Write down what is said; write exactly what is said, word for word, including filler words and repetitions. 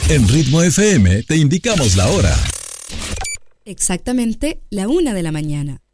En Ritmo F M te indicamos la hora. Exactamente la una de la mañana.